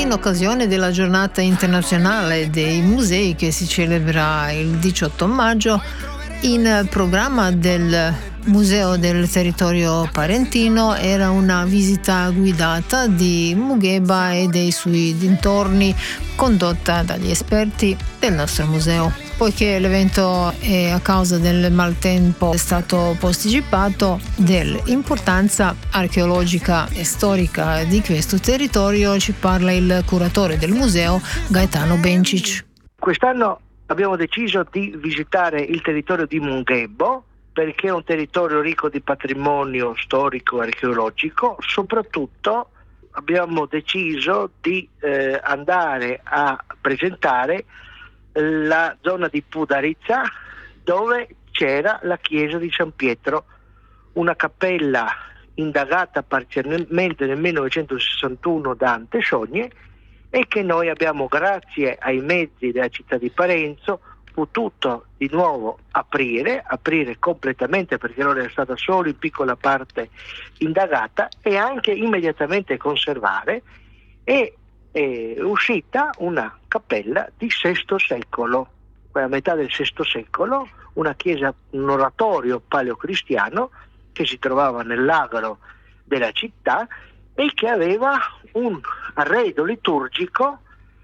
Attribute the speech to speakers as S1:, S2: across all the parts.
S1: in occasione della giornata internazionale dei musei che si celebra il 18 maggio, in programma del Museo del Territorio Parentino era una visita guidata di Mugheba e dei suoi dintorni, condotta dagli esperti del nostro museo. Poiché l'evento a causa del maltempo è stato posticipato, dell'importanza archeologica e storica di questo territorio ci parla il curatore del museo, Gaetano Bencic.
S2: Quest'anno abbiamo deciso di visitare il territorio di Mughebo perché è un territorio ricco di patrimonio storico e archeologico. Soprattutto abbiamo deciso di andare a presentare la zona di Pudaritza, dove c'era la chiesa di San Pietro, una cappella indagata parzialmente nel 1961 da Antesogne e che noi abbiamo, grazie ai mezzi della città di Parenzo, potuto di nuovo aprire completamente, perché allora era stata solo in piccola parte indagata, e anche immediatamente conservare. E è uscita una cappella di VI secolo, a metà del VI secolo, una chiesa, un oratorio paleocristiano che si trovava nell'agro della città e che aveva un arredo liturgico,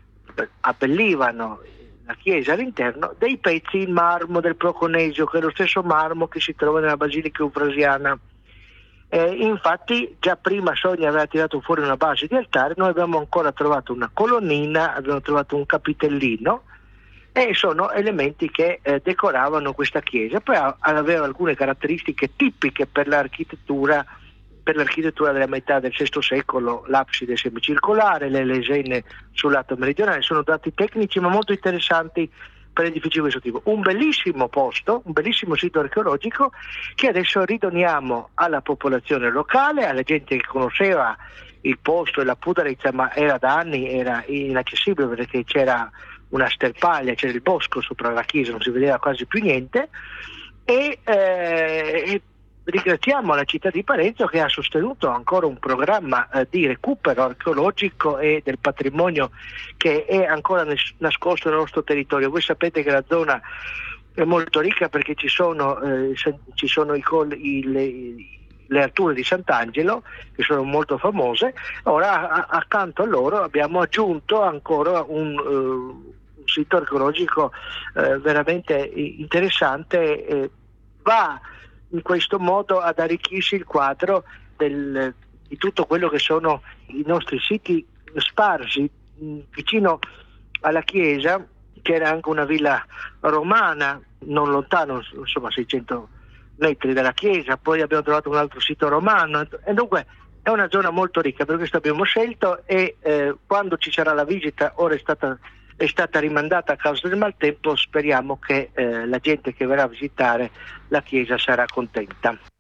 S2: abbellivano la chiesa all'interno dei pezzi in marmo del Proconesio, che è lo stesso marmo che si trova nella Basilica Eufrasiana. Infatti già prima Sonia aveva tirato fuori una base di altare, noi abbiamo ancora trovato una colonnina, abbiamo trovato un capitellino, e sono elementi che decoravano questa chiesa. Poi aveva alcune caratteristiche tipiche per l'architettura della metà del VI secolo, l'abside semicircolare, le lesene sul lato meridionale. Sono dati tecnici ma molto interessanti per edifici di questo tipo. Un bellissimo posto, un bellissimo sito archeologico che adesso ridoniamo alla popolazione locale, alla gente che conosceva il posto e la Pudarizza, ma era da anni era inaccessibile perché c'era una sterpaglia, c'era il bosco sopra la chiesa, non si vedeva quasi più niente, e ringraziamo la città di Parenzo che ha sostenuto ancora un programma di recupero archeologico e del patrimonio che è ancora nascosto nel nostro territorio. Voi sapete che la zona è molto ricca perché ci sono le alture di Sant'Angelo, che sono molto famose. Ora accanto a loro abbiamo aggiunto ancora un sito archeologico veramente interessante, va in questo modo ad arricchirsi il quadro di tutto quello che sono i nostri siti sparsi vicino alla chiesa, che era anche una villa romana non lontano, insomma 600 metri dalla chiesa. Poi abbiamo trovato un altro sito romano, e dunque è una zona molto ricca, per questo abbiamo scelto, e quando ci sarà la visita, ora è stata rimandata a causa del maltempo, speriamo che la gente che verrà a visitare la chiesa sarà contenta.